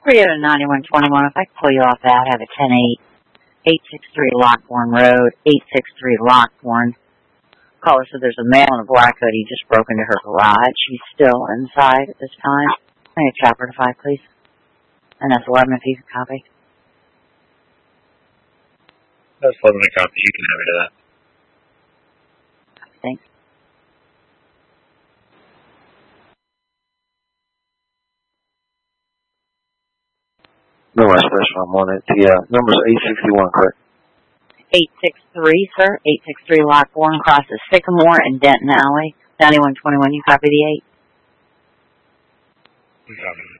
Toyota 9121, if I can pull you off that, I have a 10863 Lockbourne Road, 863 Lockbourne. Caller said there's a male in a black hoodie just broke into her garage. He's still inside at this time. I need a chopper to 5, please. And that's 11 if you can copy. That's 11 a copy. You can have it to that. Thanks. No, I special. I'm on it. The number's 861, correct? 863, sir. 863 Lockbourne crosses Sycamore and Denton Alley. 9121, you copy the 8? You copy.